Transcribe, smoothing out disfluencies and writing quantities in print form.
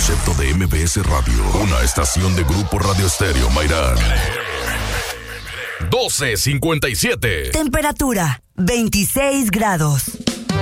concepto de MBS Radio, una estación de Grupo Radio Estéreo Mairán. 12:57. Temperatura, 26 grados.